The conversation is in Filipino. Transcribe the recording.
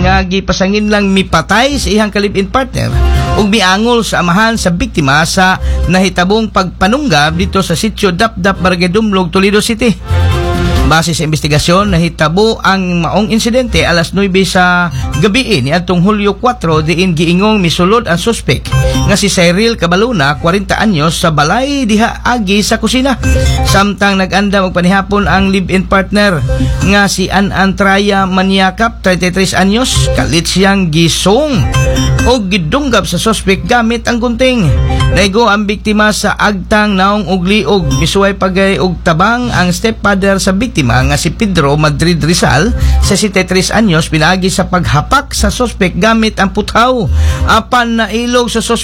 nga gipasangin lang mipatay sa iyang kalib-in partner ug miangol sa amahan sa biktima sa nahitabong pagpanunggab dito sa sitio Dapdap, Barangay Dumlog, Toledo City. Base sa investigasyon, nahitabo ang maong insidente alas 9 sa gabi ni atong Hulyo 4 diin giingong misulod ang suspek nga si Cyril Cabaluna, 40 anyos, sa balay diha agi sa kusina. Samtang nag-andam og panihapon ang live-in partner nga si Antraya Maniakap, 33 anyos, kalit siyang gisong o gidunggab sa suspek gamit ang gunting. Naigo ang biktima sa agtang naong og liog. Misuway pagay og tabang ang stepfather sa biktima nga si Pedro Madrid Rizal, 63 anyos, pinaagi sa paghapak sa suspek gamit ang puthaw. Apan nailog sa suspek